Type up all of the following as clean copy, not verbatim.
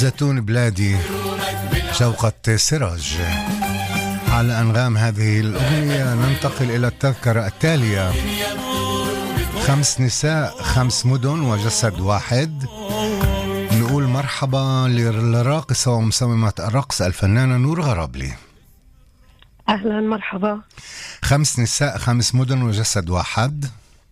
زيتون بلادي شوقة سراج. على أنغام هذه الأغنية ننتقل إلى التذكرة التالية: 5 نساء 5 مدن وجسد واحد. نقول مرحبا للراقصة ومصممة الرقص الفنانة نور غرابلي. أهلا مرحبا. 5 نساء 5 مدن وجسد واحد.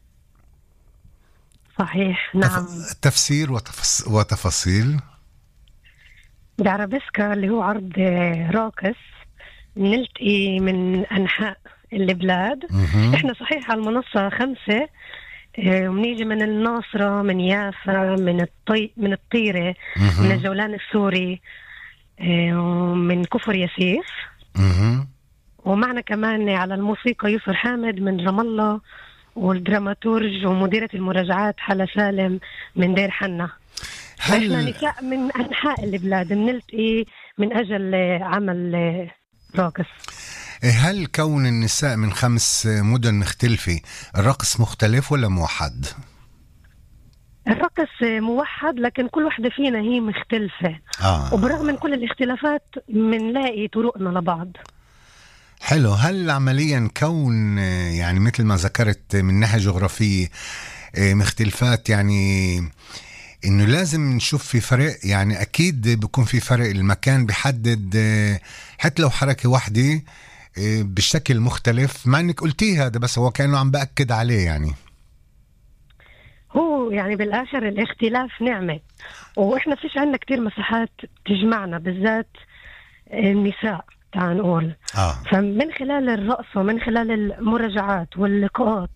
صحيح، نعم. تفسير وتفاصيل. بعربسكا اللي هو عرض راقص نلتقي من أنحاء البلاد. إحنا صحيح على المنصة 5، ومنيجي من الناصرة، من يافا، من الطيرة، من الجولان السوري، ومن كفر ياسيف. ومعنا كمان على الموسيقى يسر حامد من رام الله، والدراماتورج ومديرة المراجعات حلا سالم من دير حنا. احنا نساء من أنحاء البلاد بنلتقي من أجل عمل راقص. هل كون النساء من 5 مدن مختلفة الرقص مختلف ولا موحد؟ الرقص موحد، لكن كل واحدة فينا هي مختلفة. وبرغم من كل الاختلافات منلاقي طرقنا لبعض. حلو. هل عمليا كون يعني مثل ما ذكرت من ناحية جغرافية مختلفات، يعني انه لازم نشوف في فرق؟ يعني اكيد بيكون في فرق، المكان بيحدد حتى لو حركة واحدة بشكل مختلف، مع انك قلتيه هذا بس هو كأنه عم بأكد عليه. يعني هو يعني بالآخر الاختلاف نعمة، واحنا فيش عندنا كتير مساحات تجمعنا، بالذات النساء تعال نقول. فمن خلال الرقص ومن خلال المراجعات واللقاءات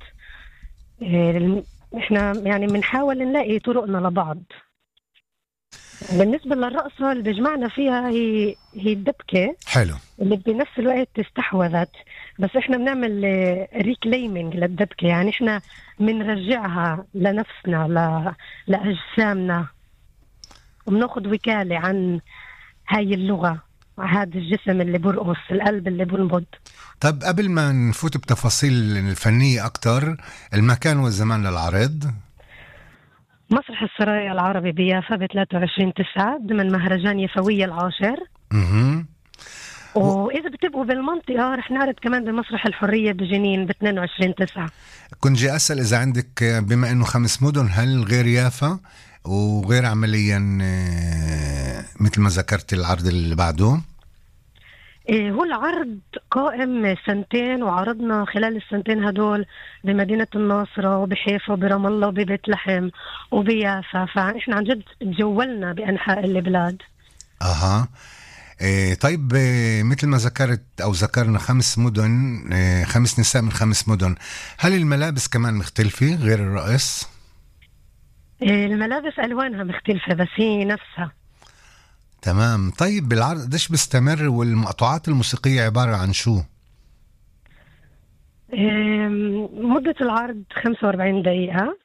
احنا يعني بنحاول نلاقي طرقنا لبعض. بالنسبة للرقصة اللي بيجمعنا فيها هي الدبكة. حلو. اللي بنفس الوقت استحوذت، بس احنا بنعمل ريكليمينج للدبكة، يعني احنا بنرجعها لنفسنا لأجسامنا، وبناخد وكالة عن هاي اللغة، هذا الجسم اللي برقص، القلب اللي بنبض. طب قبل ما نفوت بتفاصيل الفنية أكتر، المكان والزمان للعرض؟ مسرح السرايا العربي بيافا ب 23/9 ضمن مهرجان يفوية العاشر. وإذا بتبقوا بالمنطقة رح نعرض كمان بمسرح الحرية بجنين ب 22/9. كنت جي أسأل إذا عندك، بما إنه 5 مدن، هل غير يافا وغير عمليا مثل ما ذكرت العرض اللي بعده؟ هو العرض قائم 2 وعرضنا خلال 2 هدول بمدينة الناصرة وبحيفا وبرام الله وببيت لحم وبيافا، فإحنا عن جد تجولنا بأنحاء البلاد. طيب، مثل ما ذكرت أو ذكرنا 5 مدن، 5 نساء من 5 مدن، هل الملابس كمان مختلفة غير الرقص؟ الملابس ألوانها مختلفة بس هي نفسها. تمام. طيب بالعرض ديش بيستمر، والمقطوعات الموسيقية عبارة عن شو؟ مدة العرض 45 دقيقة.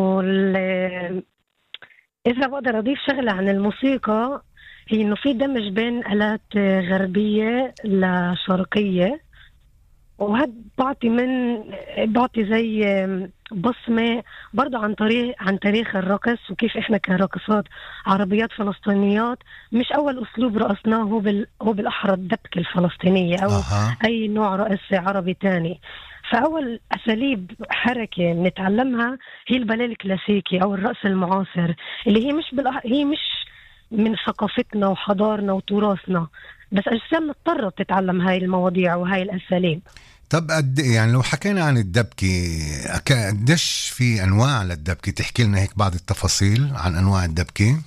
إذا بقدر أضيف شغلة عن الموسيقى، هي إنه في دمج بين آلات غربية لشرقية، وهذا بعطي زي بصمة برضو عن تاريخ الرقص، وكيف إحنا كراقصات عربيات فلسطينيات مش أول أسلوب رقصناه هو بالأحرى الدبكة الفلسطينية أو أي نوع رقص عربي تاني. فأول أساليب حركة نتعلمها هي الباليه الكلاسيكي أو الرقص المعاصر، اللي هي مش من ثقافتنا وحضارنا وتراثنا، بس أجسامنا اضطرت تتعلم هاي المواضيع وهاي الأساليب. طب يعني لو حكينا عن الدبكة، قديش في أنواع للدبكة؟ تحكي لنا هيك بعض التفاصيل عن أنواع الدبكة.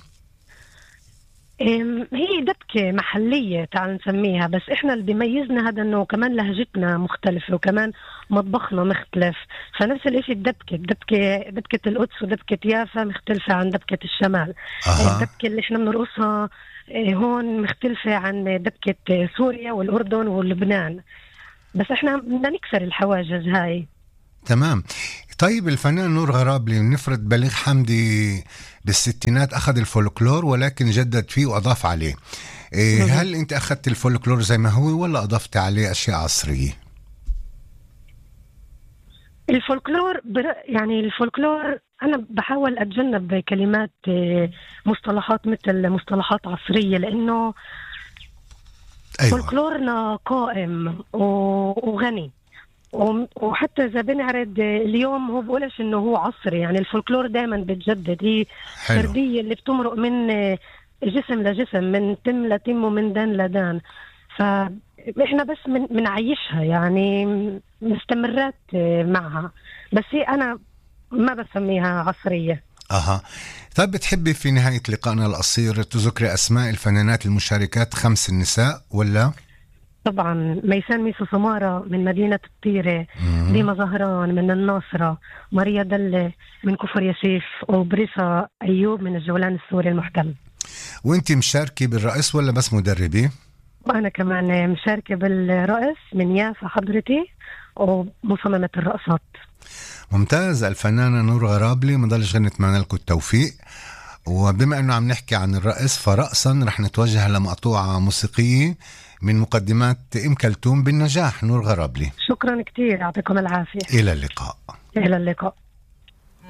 هي دبكة محلية تعال نسميها، بس إحنا اللي بيميزنا هذا إنه كمان لهجتنا مختلفة وكمان مطبخنا مختلف. فنفس الإشي دبكة القدس ودبكة يافا مختلفة عن دبكة الشمال. الدبكة اللي إحنا بنرقصها هون مختلفة عن دبكة سوريا والأردن ولبنان، بس إحنا بدنا نكسر الحواجز هاي. تمام. طيب الفنان نور غرابلي، نفرض بليغ حمدي بالستينات أخذ الفولكلور ولكن جدد فيه وأضاف عليه، هل أنت أخذت الفولكلور زي ما هو ولا أضفت عليه أشياء عصرية؟ الفولكلور يعني الفولكلور أنا بحاول أتجنب كلمات مصطلحات مثل مصطلحات عصرية، لأنه أيوة. فولكلورنا قائم وغني، وحتى إذا بنعرض اليوم هو بقولش إنه هو عصري، يعني الفولكلور دائما بتجدد، هي حلو. فردية اللي بتمرق من جسم لجسم، من تم لتم ومن دان لدان. فإحنا بس منعيشها، يعني مستمرات معها، بس هي أنا ما بسميها عصرية. أها. طيب بتحبي في نهاية لقائنا القصير تذكري أسماء الفنانات المشاركات 5 نساء ولا؟ طبعا ميسان ميسو سمارة من مدينة الطيرة، ديما زهران من الناصرة، ماريا دلة من كفر ياسيف، وبريسا أيوب من الجولان السوري المحتل. وانتي مشاركة بالرقص ولا بس مدربة؟ وأنا كمان مشاركة بالرقص من يافا حضرتي، ومصممة الرقصات. ممتاز. الفنانة نور غرابلي، مضلش غير نتمنى لكم التوفيق. وبما أنه عم نحكي عن الرقص، فرقصا رح نتوجه لمقطوعة موسيقية من مقدمات أم كلثوم بالنجاح، نور غرابلي. شكرا كتير، يعطيكم العافية. إلى اللقاء. إلى اللقاء.